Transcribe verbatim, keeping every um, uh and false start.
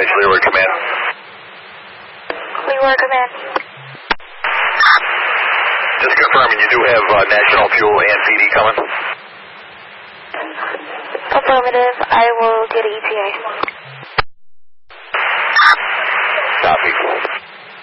dispatch, Leroy Command. Leroy Command. Just confirming you do have uh, National Fuel and P D coming? Affirmative. I will get an E T A.